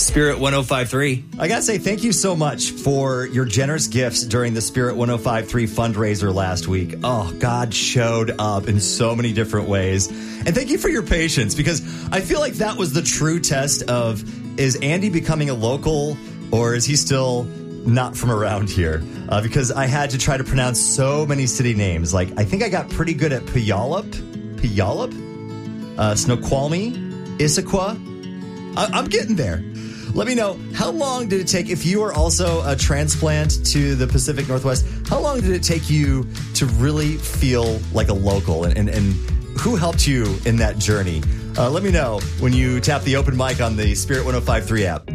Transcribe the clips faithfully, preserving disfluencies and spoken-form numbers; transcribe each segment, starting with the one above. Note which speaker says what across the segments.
Speaker 1: Spirit one oh five three.
Speaker 2: I got to say thank you so much for your generous gifts during the Spirit one oh five three fundraiser last week. Oh, God showed up in so many different ways. And thank you for your patience, because I feel like that was the true test of, is Andy becoming a local, or is he still not from around here? Uh, because I had to try to pronounce so many city names. Like, I think I got pretty good at Puyallup, Puyallup, uh, Snoqualmie, Issaquah. I- I'm getting there. Let me know, how long did it take, if you were also a transplant to the Pacific Northwest, how long did it take you to really feel like a local, and, and, and who helped you in that journey? Uh, let me know when you tap the open mic on the Spirit one oh five three app.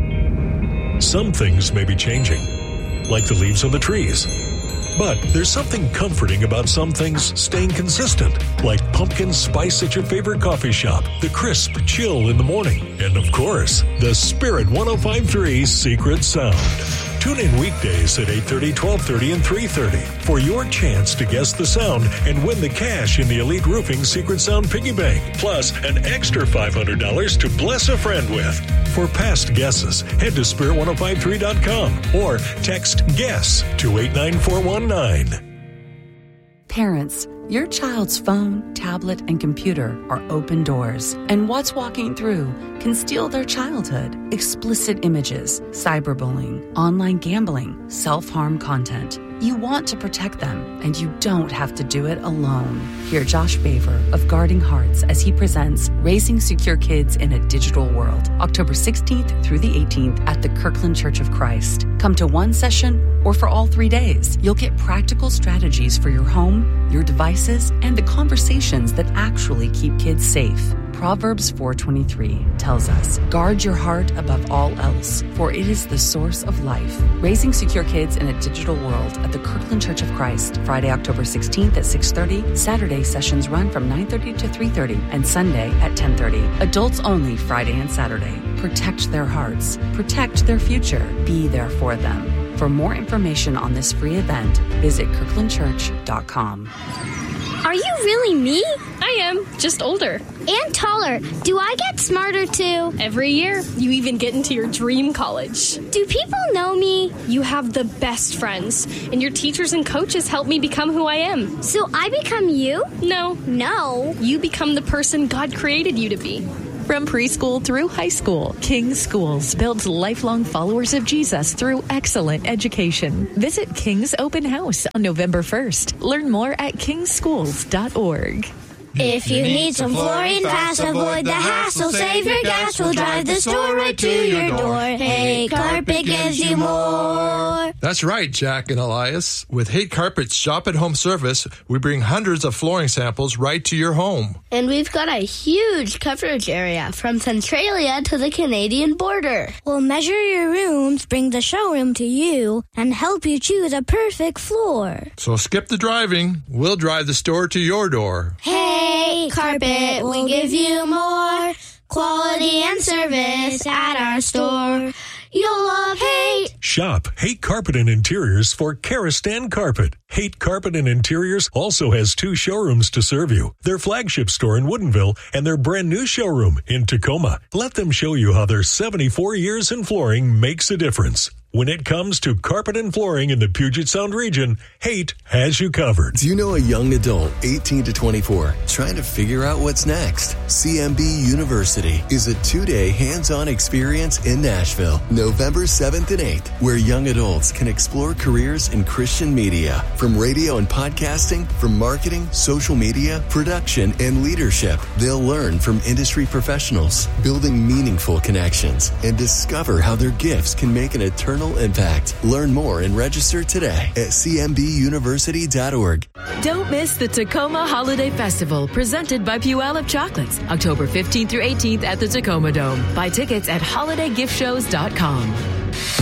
Speaker 3: Some things may be changing, like the leaves on the trees. But there's something comforting about some things staying consistent, like pumpkin spice at your favorite coffee shop, the crisp chill in the morning, and of course, the Spirit one oh five three Secret Sound. Tune in weekdays at eight thirty, twelve thirty, and three thirty for your chance to guess the sound and win the cash in the Elite Roofing Secret Sound Piggy Bank, plus an extra five hundred dollars to bless a friend with. For past guesses, head to spirit one oh five three dot com or text GUESS to eight nine four one nine.
Speaker 4: Parents, your child's phone, tablet, and computer are open doors, and what's walking through can steal their childhood. Explicit images, cyberbullying, online gambling, self-harm content. You want to protect them, and you don't have to do it alone. Hear Josh Baver of Guarding Hearts as he presents Raising Secure Kids in a Digital World, October sixteenth through the eighteenth at the Kirkland Church of Christ. Come to one session or for all three days. You'll get practical strategies for your home, your devices, and the conversations that actually keep kids safe. Proverbs four twenty-three tells us, guard your heart above all else, for it is the source of life. Raising Secure Kids in a Digital World at the Kirkland Church of Christ, Friday, October sixteenth at six thirty. Saturday sessions run from nine thirty to three thirty, and Sunday at ten thirty. Adults only Friday and Saturday. Protect their hearts. Protect their future. Be there for them. For more information on this free event, visit kirkland church dot com.
Speaker 5: Are you really me?
Speaker 6: I am, just older.
Speaker 5: And taller. Do I get smarter too?
Speaker 6: Every year, you even get into your dream college.
Speaker 5: Do people know me?
Speaker 6: You have the best friends, and your teachers and coaches help me become who I am.
Speaker 5: So I become you?
Speaker 6: No.
Speaker 5: No.
Speaker 6: You become the person God created you to be.
Speaker 7: From preschool through high school, King's Schools builds lifelong followers of Jesus through excellent education. Visit King's Open House on November first. Learn more at kings schools dot org.
Speaker 5: If you need some fluorine fast, avoid the hassle. Save your gas, we'll drive the store right to your door. Hey, Carpet gives you more.
Speaker 8: That's right, Jack and Elias. With Hate Carpet's shop-at-home service, we bring hundreds of flooring samples right to your home.
Speaker 5: And we've got a huge coverage area from Centralia to the Canadian border. We'll measure your rooms, bring the showroom to you, and help you choose a perfect floor.
Speaker 8: So skip the driving. We'll drive the store to your door.
Speaker 5: Hey, Carpet, we'll give you more quality and service at our store. You'll love Hate.
Speaker 3: Shop Hate Carpet and Interiors for Karastan Carpet. Hate Carpet and Interiors also has two showrooms to serve you. Their flagship store in Woodinville and their brand new showroom in Tacoma. Let them show you how their seventy-four years in flooring makes a difference. When it comes to carpet and flooring in the Puget Sound region, Hate has you covered.
Speaker 9: Do you know a young adult, eighteen to twenty-four, trying to figure out what's next? C M B University is a two-day hands-on experience in Nashville, November seventh and eighth, where young adults can explore careers in Christian media, from radio and podcasting, from marketing, social media, production, and leadership. They'll learn from industry professionals, building meaningful connections, and discover how their gifts can make an eternal impact. Learn more and register today at c m b university dot org.
Speaker 10: Don't miss the Tacoma Holiday Festival presented by Puyallup Chocolates, October fifteenth through eighteenth at the Tacoma Dome. Buy tickets at holiday gift shows dot com.